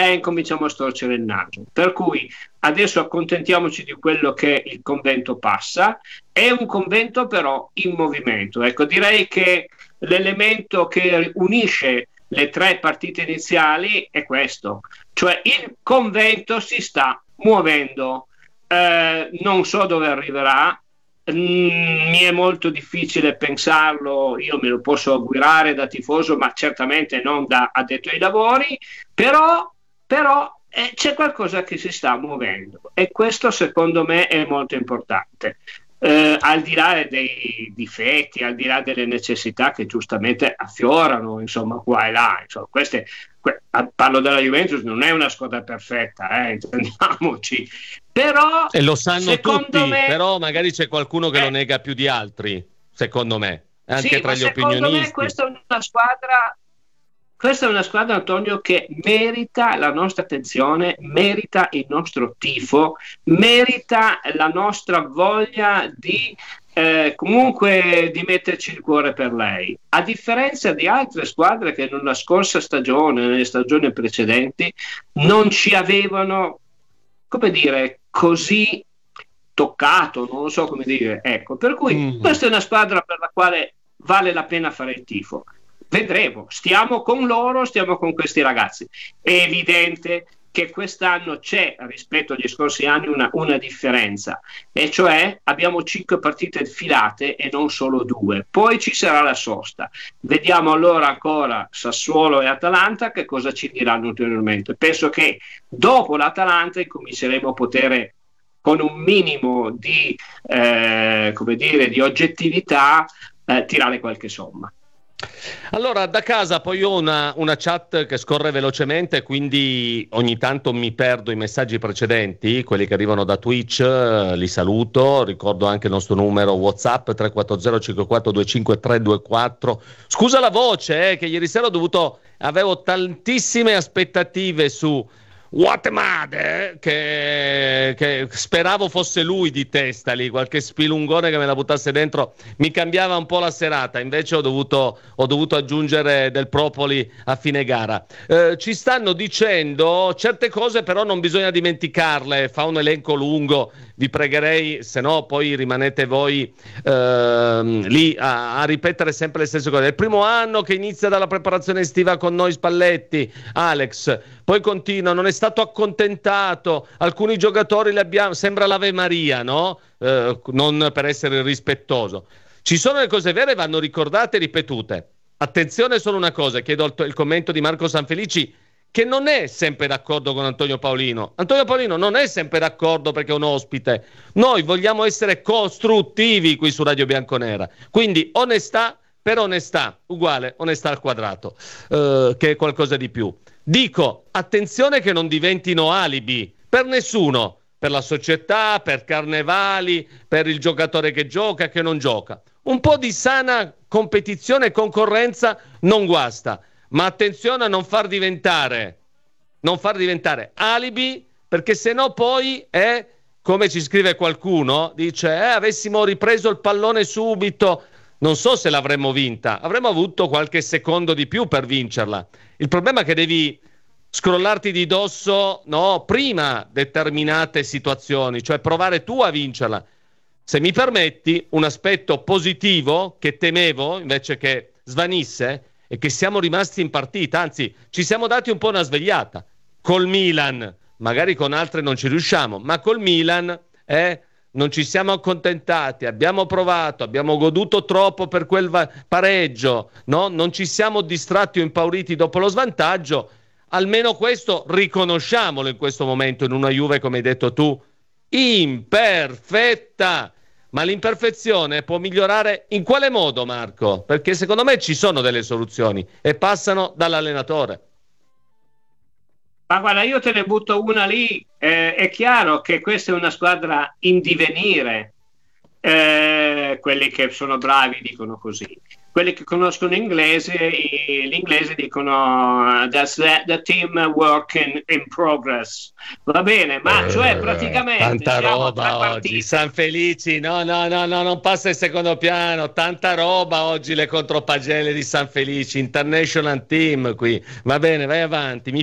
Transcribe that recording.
incominciamo a storcere il naso. Per cui adesso accontentiamoci di quello che il convento passa. È un convento però in movimento. Ecco, direi che l'elemento che unisce le tre partite iniziali è questo, cioè il convento si sta muovendo. Non so dove arriverà, mi è molto difficile pensarlo, io me lo posso augurare da tifoso, ma certamente non da addetto ai lavori, però c'è qualcosa che si sta muovendo e questo secondo me è molto importante. Al di là dei difetti, al di là delle necessità che giustamente affiorano, insomma, qua e là, insomma, parlo della Juventus, non è una squadra perfetta, intendiamoci, però e lo sanno tutti, me, però magari c'è qualcuno che lo nega più di altri, secondo me, anche sì, tra gli opinionisti. Secondo me questa è una squadra, Antonio, che merita la nostra attenzione, merita il nostro tifo, merita la nostra voglia di comunque di metterci il cuore per lei. A differenza di altre squadre che nella scorsa stagione, nelle stagioni precedenti, non ci avevano, come dire, così toccato, non lo so come dire. Ecco, per cui questa è una squadra per la quale vale la pena fare il tifo. Vedremo, stiamo con loro, stiamo con questi ragazzi. È evidente che quest'anno c'è rispetto agli scorsi anni una differenza, e cioè abbiamo 5 partite filate e non solo 2, poi ci sarà la sosta. Vediamo allora ancora Sassuolo e Atalanta che cosa ci diranno ulteriormente. Penso che dopo l'Atalanta cominceremo a poter, con un minimo di come dire, di oggettività, tirare qualche somma. Allora, da casa poi ho una chat che scorre velocemente, quindi ogni tanto mi perdo i messaggi precedenti, quelli che arrivano da Twitch, li saluto, ricordo anche il nostro numero WhatsApp 340 5425 324. Scusa la voce, che ieri sera avevo tantissime aspettative su Watmade, che speravo fosse lui di testa lì, qualche spilungone che me la buttasse dentro mi cambiava un po' la serata, invece ho dovuto aggiungere del propoli a fine gara. Ci stanno dicendo certe cose, però non bisogna dimenticarle, fa un elenco lungo, vi pregherei, se no poi rimanete voi lì a ripetere sempre le stesse cose. È il primo anno che inizia dalla preparazione estiva con noi Spalletti, Alex, poi continua, non è stato accontentato, alcuni giocatori li abbiamo, sembra l'Ave Maria, no? Non per essere rispettoso. Ci sono le cose vere, vanno ricordate e ripetute. Attenzione solo una cosa, chiedo il commento di Marco Sanfelici, che non è sempre d'accordo con Antonio Paolino. Antonio Paolino non è sempre d'accordo perché è un ospite. Noi vogliamo essere costruttivi qui su Radio Bianconera. Quindi onestà per onestà, uguale onestà al quadrato, che è qualcosa di più. Dico, attenzione che non diventino alibi per nessuno, per la società, per Carnevali, per il giocatore che gioca, che non gioca. Un po' di sana competizione e concorrenza non guasta, ma attenzione a non far diventare alibi, perché sennò poi è, come ci scrive qualcuno, dice, avessimo ripreso il pallone subito, non so se l'avremmo vinta, avremmo avuto qualche secondo di più per vincerla. Il problema è che devi scrollarti di dosso, no, prima determinate situazioni, cioè provare tu a vincerla. Se mi permetti, un aspetto positivo che temevo invece che svanisse è che siamo rimasti in partita, anzi ci siamo dati un po' una svegliata col Milan, magari con altre non ci riusciamo, ma col Milan non ci siamo accontentati, abbiamo provato, abbiamo goduto troppo per quel pareggio, no? Non ci siamo distratti o impauriti dopo lo svantaggio. Almeno questo riconosciamolo in questo momento in una Juve, come hai detto tu, imperfetta. Ma l'imperfezione può migliorare in quale modo, Marco? Perché secondo me ci sono delle soluzioni e passano dall'allenatore. Ma guarda, io te ne butto una lì. È chiaro che questa è una squadra in divenire. Quelli che sono bravi dicono così. Quelli che conoscono l'inglese dicono that's the team work in progress. Va bene, ma cioè praticamente tanta roba oggi, Sanfelici, no, non passa il secondo piano, tanta roba oggi le contropagelle di Sanfelici, international team qui. Va bene, vai avanti.